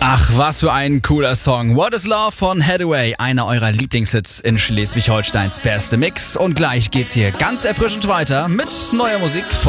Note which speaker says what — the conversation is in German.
Speaker 1: Ach, was für ein cooler Song. What is Love von Hathaway, einer eurer Lieblingshits in Schleswig-Holsteins beste Mix. Und gleich geht's hier ganz erfrischend weiter mit neuer Musik von